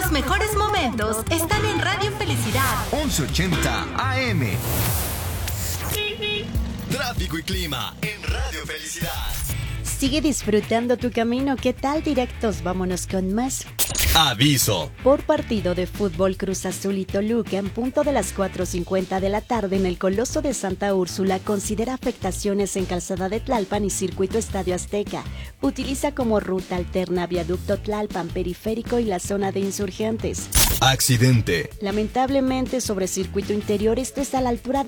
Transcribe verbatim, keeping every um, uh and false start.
Los mejores momentos están en Radio Felicidad. once ochenta A M. Tráfico y clima en Radio Felicidad. Sigue disfrutando tu camino. ¿Qué tal, directos? Vámonos con más. Aviso. Por partido de fútbol Cruz Azul y Toluca, en punto de las cuatro cincuenta de la tarde en el Coloso de Santa Úrsula, considera afectaciones en Calzada de Tlalpan y Circuito Estadio Azteca. Utiliza como ruta alterna Viaducto Tlalpan, Periférico y la zona de Insurgentes. Accidente. Lamentablemente, sobre Circuito Interior, esto es a la altura